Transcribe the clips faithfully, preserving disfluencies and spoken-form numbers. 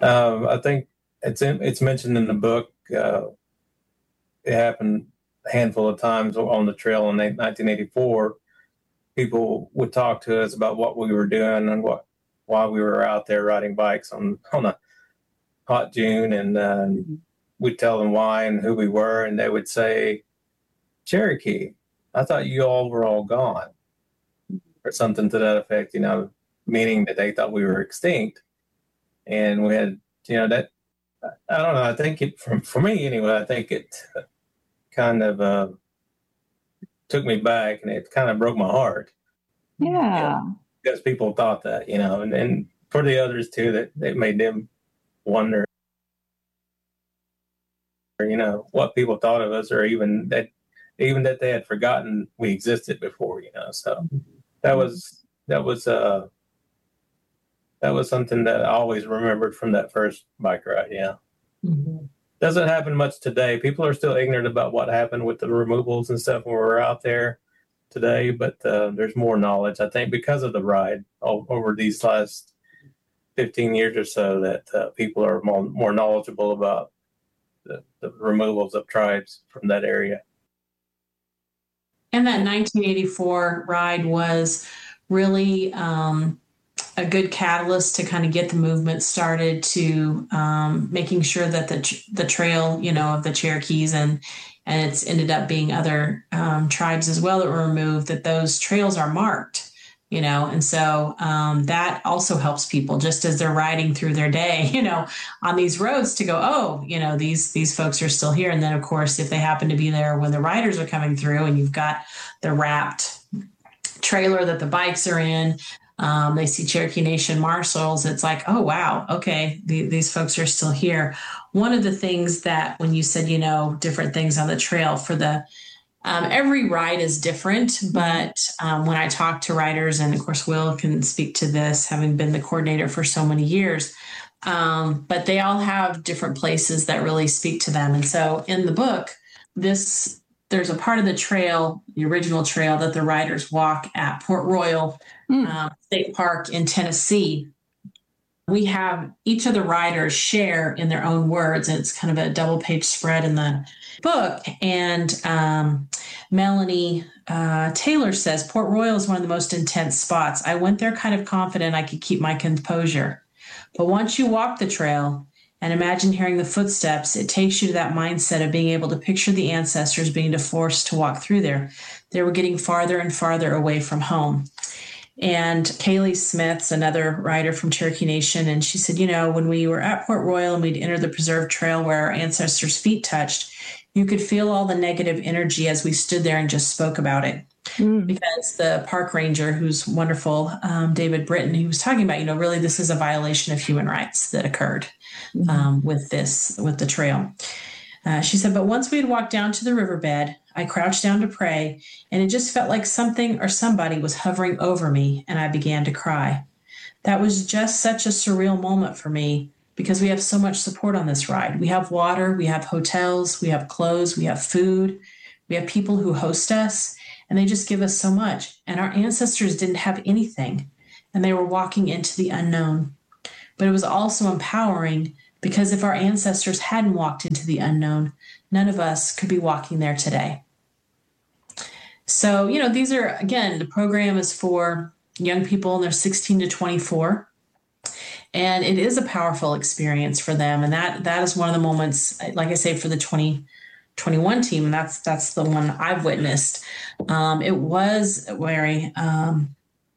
Um, I think it's in, it's mentioned in the book. Uh, it happened a handful of times on the trail in nineteen eighty-four. People would talk to us about what we were doing and what why we were out there riding bikes on on a hot June, and uh, we'd tell them why and who we were, and they would say, "Cherokee, I thought you all were all gone," or something to that effect. You know, meaning that they thought we were extinct. And we had, you know, that, I don't know, I think it, from, for me anyway, I think it kind of uh, took me back, and it kind of broke my heart. Yeah. You know, because people thought that, you know, and, and for the others too, that it made them wonder, you know, what people thought of us, or even that, even that they had forgotten we existed before, you know. So that was, that was, uh, That was something that I always remembered from that first bike ride, yeah. Mm-hmm. Doesn't happen much today. People are still ignorant about what happened with the removals and stuff when we're out there today, but uh, there's more knowledge, I think, because of the ride over these last fifteen years or so, that uh, people are more, more knowledgeable about the, the removals of tribes from that area. And that nineteen eighty-four ride was really... Um, a good catalyst to kind of get the movement started, to um, making sure that the the trail, you know, of the Cherokees, and and it's ended up being other um, tribes as well that were removed, that those trails are marked, you know, and so um, that also helps people just as they're riding through their day, you know, on these roads, to go, oh, you know, these these folks are still here. And then, of course, if they happen to be there when the riders are coming through, and you've got the wrapped trailer that the bikes are in, Um, they see Cherokee Nation marshals. It's like, oh, wow, okay, the, these folks are still here. One of the things that, when you said, you know, different things on the trail for the, um, every ride is different, but um, when I talk to riders, and of course, Will can speak to this, having been the coordinator for so many years, um, but they all have different places that really speak to them. And so in the book, this, there's a part of the trail, the original trail, that the riders walk at Port Royal mm. uh, State Park in Tennessee. We have each of the riders share in their own words, and it's kind of a double page spread in the book. And um, Melanie uh, Taylor says, Port Royal is one of the most intense spots. I went there kind of confident I could keep my composure. But once you walk the trail and imagine hearing the footsteps, it takes you to that mindset of being able to picture the ancestors being forced to walk through there. They were getting farther and farther away from home. And Kaylee Smith's another rider from Cherokee Nation, and she said, you know, when we were at Port Royal and we'd enter the preserved trail where our ancestors' feet touched, you could feel all the negative energy as we stood there and just spoke about it. Mm. Because the park ranger, who's wonderful, um, David Britton, he was talking about, you know, really this is a violation of human rights that occurred mm-hmm. um, with this, with the trail. Uh, she said, but once we had walked down to the riverbed, I crouched down to pray, and it just felt like something or somebody was hovering over me, and I began to cry. That was just such a surreal moment for me, because we have so much support on this ride. We have water, we have hotels, we have clothes, we have food, we have people who host us, and they just give us so much. And our ancestors didn't have anything, and they were walking into the unknown. But it was also empowering, because if our ancestors hadn't walked into the unknown, none of us could be walking there today. So, you know, these are, again, the program is for young people, and they're sixteen to twenty-four. And it is a powerful experience for them. And that that is one of the moments, like I say, for the twenty twenty-one team, and that's that's the one I've witnessed. Um, it was very um,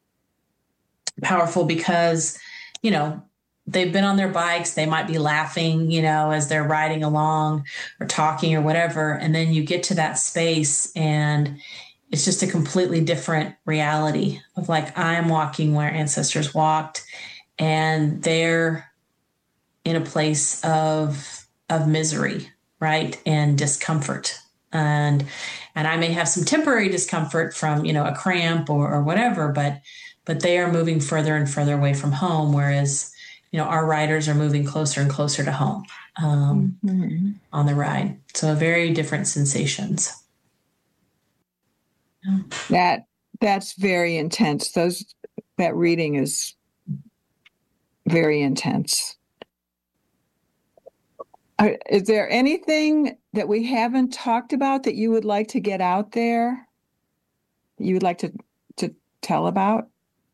powerful because, you know, they've been on their bikes. They might be laughing, you know, as they're riding along or talking or whatever. And then you get to that space, and it's just a completely different reality of like, I'm walking where ancestors walked, and they're in a place of, of misery, right? And discomfort. And, and I may have some temporary discomfort from, you know, a cramp or, or whatever, but, but they are moving further and further away from home. Whereas, you know, our riders are moving closer and closer to home um, mm-hmm. on the ride. So very different sensations. Yeah. That that's very intense. Those that reading is very intense. Are, is there anything that we haven't talked about that you would like to get out there? That you would like to to tell about?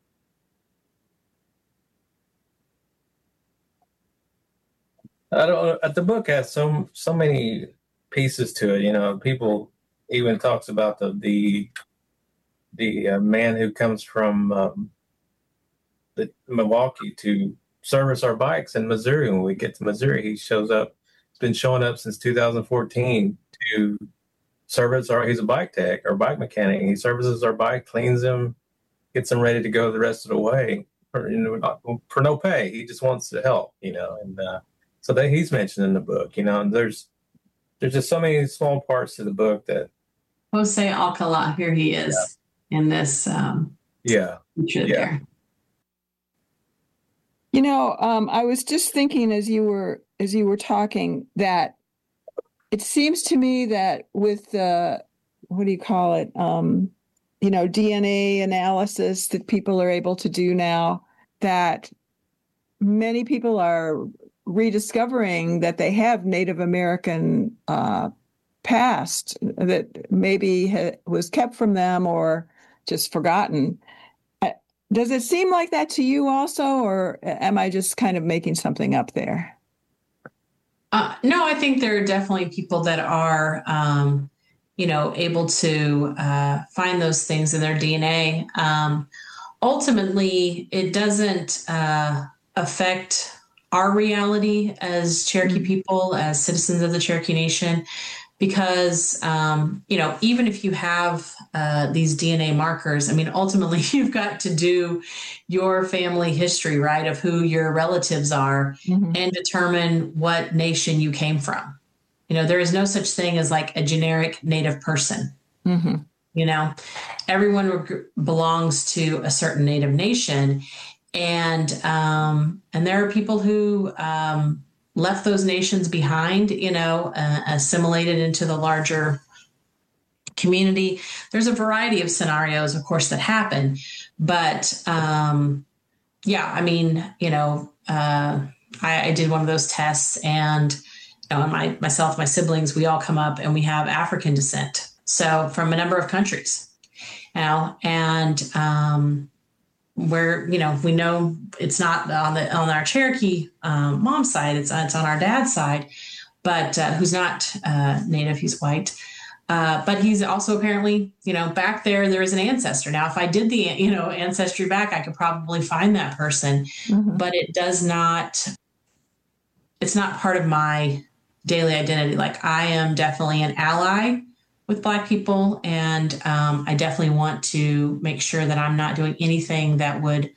I don't. uh, The book has so so many pieces to it. You know, people even talks about the the the uh, man who comes from um, the Milwaukee to service our bikes in Missouri. When we get to Missouri, he shows up. He's been showing up since two thousand fourteen to service our. He's a bike tech or bike mechanic. He services our bike, cleans them, gets them ready to go the rest of the way for, you know, for no pay. He just wants to help, you know, and uh, so that he's mentioned in the book, you know, and there's there's just so many small parts to the book that Jose Alcala, here he is yeah. in this um, yeah picture yeah. there. You know, um, I was just thinking as you were as you were talking that it seems to me that with the what do you call it? Um, you know, D N A analysis that people are able to do now, that many people are rediscovering that they have Native American uh, past that maybe ha- was kept from them or just forgotten. Does it seem like that to you also, or am I just kind of making something up there? Uh, no, I think there are definitely people that are, um, you know, able to uh, find those things in their D N A. Um, ultimately, it doesn't uh, affect our reality as Cherokee mm-hmm. people, as citizens of the Cherokee Nation, because, um, you know, even if you have uh, these D N A markers, I mean, ultimately, you've got to do your family history, right, of who your relatives are mm-hmm. and determine what nation you came from. You know, there is no such thing as like a generic Native person. Mm-hmm. You know, everyone belongs to a certain Native nation. And um, and there are people who um, left those nations behind, you know, uh, assimilated into the larger community. There's a variety of scenarios, of course, that happen. But um, yeah, I mean, you know, uh, I, I did one of those tests, and you know, my myself, my siblings, we all come up and we have African descent. So from a number of countries, you know, and um, where, you know, we know it's not on the on our Cherokee um, mom's side, it's, it's on our dad's side, but uh, who's not uh, Native, he's white. Uh, but he's also apparently, you know, back there, there is an ancestor. Now, if I did the, you know, ancestry back, I could probably find that person, mm-hmm. but it does not, it's not part of my daily identity. Like, I am definitely an ally with Black people. And um, I definitely want to make sure that I'm not doing anything that would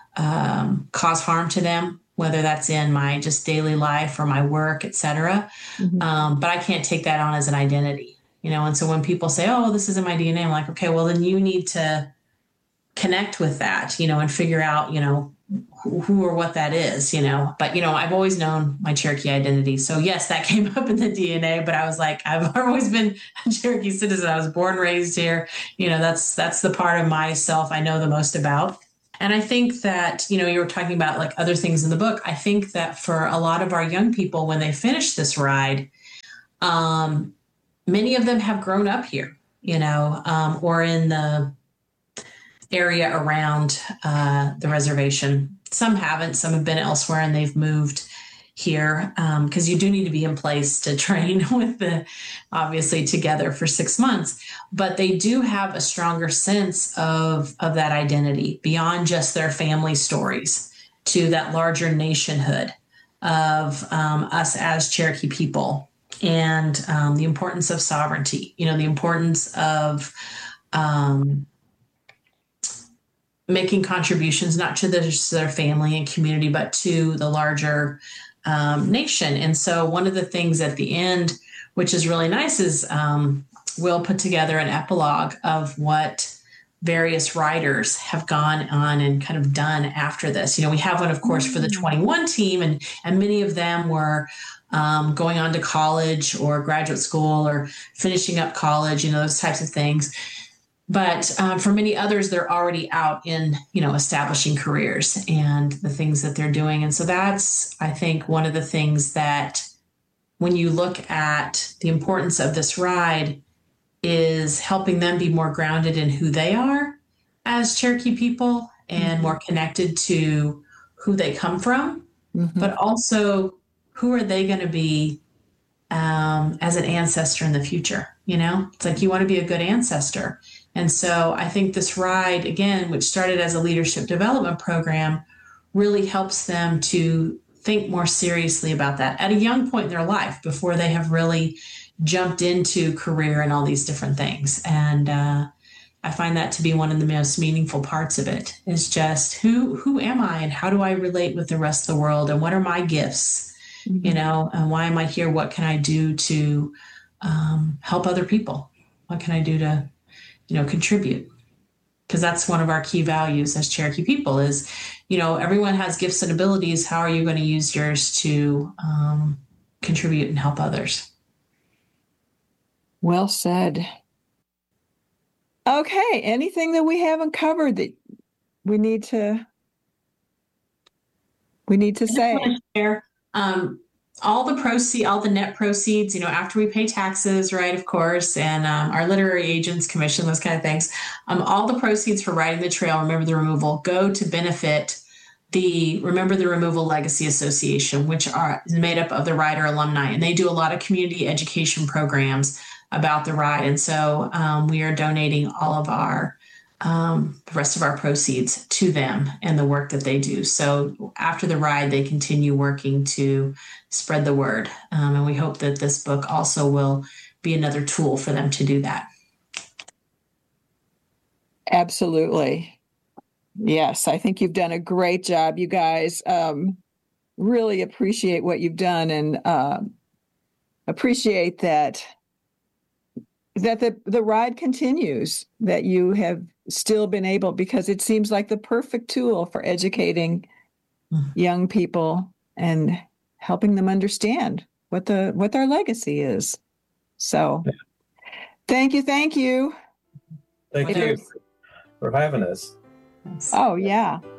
um, cause harm to them, whether that's in my just daily life or my work, et cetera. Mm-hmm. Um, but I can't take that on as an identity, you know? And so when people say, oh, this isn't my D N A, I'm like, okay, well, then you need to connect with that, you know, and figure out, you know, who, who or what that is, you know. But, you know, I've always known my Cherokee identity. So yes, that came up in the D N A, but I was like, I've always been a Cherokee citizen. I was born, raised here. You know, that's, that's the part of myself I know the most about. And I think that, you know, you were talking about like other things in the book. I think that for a lot of our young people, when they finish this ride, um, many of them have grown up here, you know, um, or in the area around uh, the reservation. Some haven't, some have been elsewhere and they've moved here because um, you do need to be in place to train with the, obviously together for six months, but they do have a stronger sense of, of that identity beyond just their family stories to that larger nationhood of um, us as Cherokee people and um, the importance of sovereignty, you know, the importance of um, making contributions, not to, the, just their family and community, but to the larger um, nation. And so one of the things at the end, which is really nice, is um, we'll put together an epilogue of what various writers have gone on and kind of done after this. You know, we have one, of course, for the twenty-one team, and, and many of them were um, going on to college or graduate school or finishing up college, you know, those types of things. But um, for many others, they're already out in, you know, establishing careers and the things that they're doing. And so that's, I think, one of the things that when you look at the importance of this ride, is helping them be more grounded in who they are as Cherokee people and more connected to who they come from, mm-hmm. but also who are they going to be um, as an ancestor in the future? You know, it's like you want to be a good ancestor. And so I think this ride, again, which started as a leadership development program, really helps them to think more seriously about that at a young point in their life before they have really jumped into career and all these different things. And uh, I find that to be one of the most meaningful parts of it, is just who who am I and how do I relate with the rest of the world, and what are my gifts, mm-hmm. you know, and why am I here? What can I do to um, help other people? What can I do to, you know, contribute? Because that's one of our key values as Cherokee people is, you know, everyone has gifts and abilities. How are you going to use yours to um, contribute and help others? Well said. Okay. Anything that we haven't covered that we need to we need to say? Share, um, all the proceeds, all the net proceeds, you know, after we pay taxes, right, of course, and um, our literary agents commission, those kind of things, um, all the proceeds for Riding the Trail, Remember the Removal, go to benefit the Remember the Removal Legacy Association, which are made up of the rider alumni, and they do a lot of community education programs about the ride. And so um, we are donating all of our, um, the rest of our proceeds to them and the work that they do. So after the ride, they continue working to spread the word. Um, and we hope that this book also will be another tool for them to do that. Absolutely. Yes, I think you've done a great job, you guys. Um, really appreciate what you've done, and uh, appreciate that that the, the ride continues, that you have still been able, because it seems like the perfect tool for educating mm-hmm. young people and helping them understand what the what their legacy is. So yeah. thank you, thank you. Thank you for having us. Oh, yeah.